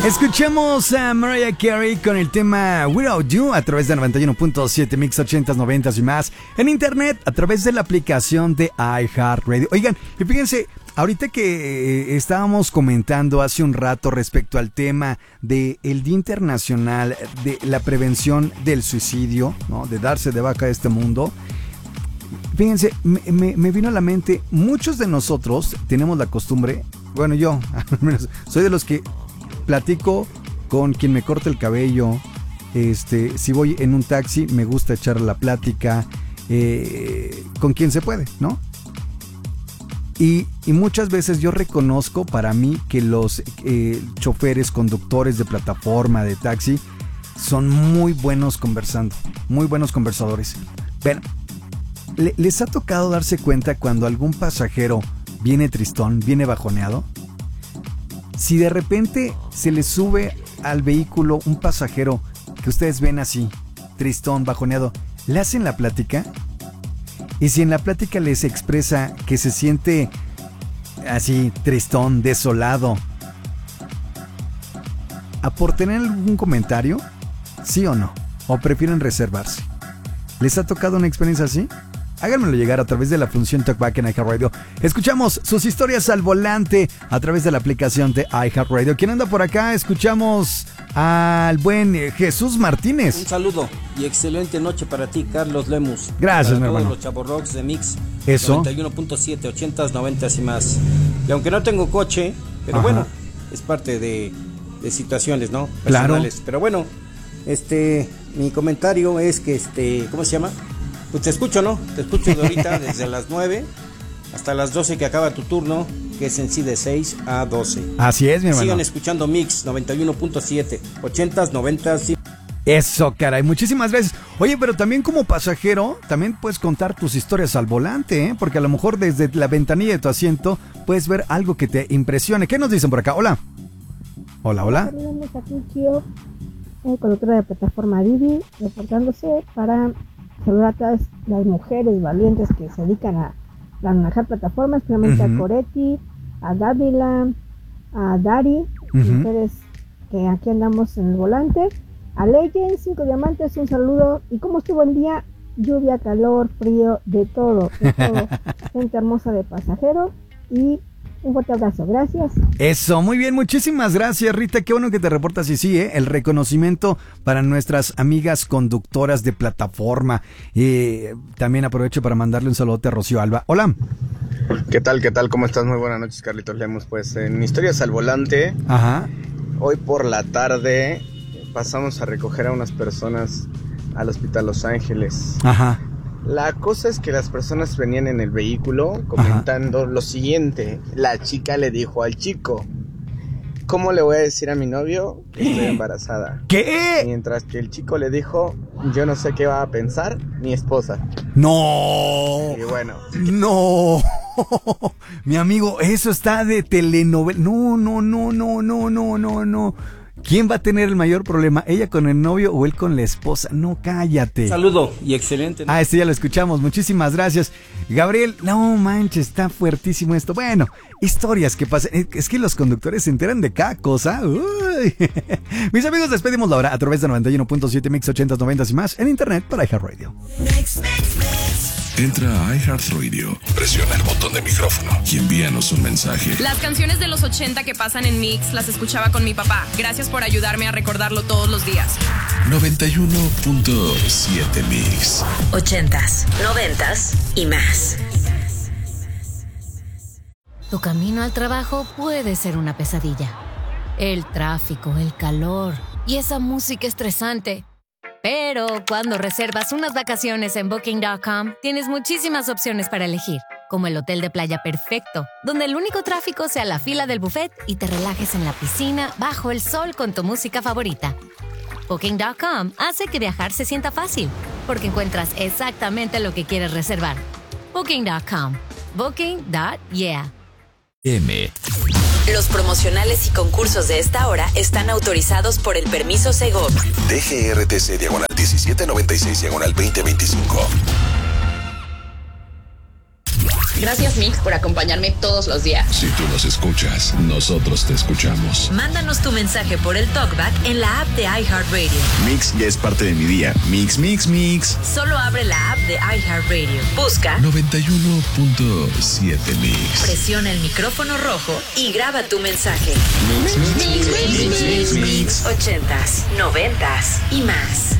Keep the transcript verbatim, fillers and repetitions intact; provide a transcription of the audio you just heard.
Escuchamos a Mariah Carey con el tema Without You a través de noventa y uno punto siete Mix ochentas, noventas y más. En internet a través de la aplicación de iHeartRadio. Oigan, y fíjense, ahorita que estábamos comentando hace un rato respecto al tema del Día Internacional de la Prevención del Suicidio, ¿no? De darse de baja a este mundo. Fíjense, me, me, me vino a la mente, muchos de nosotros tenemos la costumbre, bueno, yo al menos soy de los que platico con quien me corta el cabello. Este, si voy en un taxi, me gusta echar la plática eh, con quien se puede, ¿no? Y, y muchas veces yo reconozco para mí que los eh, choferes, conductores de plataforma, de taxi, son muy buenos conversando, muy buenos conversadores. Bueno, ¿le, ¿les ha tocado darse cuenta cuando algún pasajero viene tristón, viene bajoneado? Si de repente se le sube al vehículo un pasajero que ustedes ven así, tristón, bajoneado, ¿le hacen la plática? Y si en la plática les expresa que se siente así, tristón, desolado, ¿aportan algún comentario? ¿Sí o no? ¿O prefieren reservarse? ¿Les ha tocado una experiencia así? Háganmelo llegar a través de la función Talkback en iHeartRadio. Escuchamos sus historias al volante a través de la aplicación de iHeartRadio. ¿Quién anda por acá? Escuchamos al buen Jesús Martínez. Un saludo y excelente noche para ti, Carlos Lemus. Gracias, para mi hermano. todos los chavorrocks de Mix. Eso. noventa y uno punto siete, ochentas, noventas y más. Y aunque no tengo coche, pero Ajá. bueno, es parte de, de situaciones, ¿no? Personales. Claro. Pero bueno, este, mi comentario es que, este, ¿cómo se llama? Pues te escucho, ¿no? Te escucho de ahorita desde las nueve hasta las doce que acaba tu turno, que es en sí de seis a doce. Así es, mi hermano. Sigan escuchando Mix noventa y uno punto siete, ochentas, noventas y... Eso, caray, muchísimas gracias. Oye, pero también como pasajero, también puedes contar tus historias al volante, ¿eh? Porque a lo mejor desde la ventanilla de tu asiento puedes ver algo que te impresione. ¿Qué nos dicen por acá? Hola. Hola, hola. Saludos aquí, Chio, eh, conductora de plataforma Didi, reportándose para saludar a todas las mujeres valientes que se dedican a, a manejar plataformas, primeramente uh-huh. a Coretti, a Dávila, a Dari, uh-huh. mujeres que aquí andamos en el volante, a Legend, cinco diamantes, un saludo. ¿Y cómo estuvo el día? Lluvia, calor, frío, de todo, de todo. Gente hermosa de pasajero y un fuerte abrazo, gracias. Eso, muy bien, muchísimas gracias, Rita, qué bueno que te reportas. Y sí, ¿eh? El reconocimiento para nuestras amigas conductoras de plataforma. Eh, también aprovecho para mandarle un saludo a Rocío Alba. Hola. ¿Qué tal, qué tal? ¿Cómo estás? Muy buenas noches, Carlitos Lemos. Pues en Historias al Volante, Ajá. hoy por la tarde pasamos a recoger a unas personas al Hospital Los Ángeles. Ajá. La cosa es que las personas venían en el vehículo comentando Ajá. lo siguiente. La chica le dijo al chico: ¿cómo le voy a decir a mi novio que estoy embarazada? ¿Qué? Mientras que el chico le dijo: yo no sé qué va a pensar mi esposa. No. Y bueno. No. Mi amigo, eso está de telenovela. No, no, no, no, no, no, no, no. ¿Quién va a tener el mayor problema? ¿Ella con el novio o él con la esposa? No, cállate. Saludo y excelente. Ah, este ya lo escuchamos. Muchísimas gracias. Gabriel, no manches, está fuertísimo esto. Bueno, historias que pasan. Es que los conductores se enteran de cada cosa. Uy. Mis amigos, despedimos la hora a través de noventa y uno punto siete Mix ochentas, noventas y más en internet para iHeartRadio. Entra a iHeartRadio, presiona el botón de micrófono y envíanos un mensaje. Las canciones de los ochenta que pasan en Mix las escuchaba con mi papá. Gracias por ayudarme a recordarlo todos los días. noventa y uno punto siete Mix. Ochentas, noventas y más. Tu camino al trabajo puede ser una pesadilla. El tráfico, el calor y esa música estresante. Pero cuando reservas unas vacaciones en Booking punto com, tienes muchísimas opciones para elegir, como el hotel de playa perfecto, donde el único tráfico sea la fila del buffet y te relajes en la piscina bajo el sol con tu música favorita. Booking punto com hace que viajar se sienta fácil, porque encuentras exactamente lo que quieres reservar. Booking punto com. Booking punto yeah. M. Los promocionales y concursos de esta hora están autorizados por el permiso Segov. D G R T C diagonal diecisiete noventa y seis diagonal veinte veinticinco. Gracias, Mix, por acompañarme todos los días. Si tú nos escuchas, nosotros te escuchamos. Mándanos tu mensaje por el TalkBack en la app de iHeartRadio. Mix ya es parte de mi día. Mix, mix, mix. Solo abre la app de iHeartRadio. Busca noventa y uno punto siete Mix. Presiona el micrófono rojo y graba tu mensaje. Mix, mix, mix, mix, mix, mix, mix. Ochentas, noventas y más.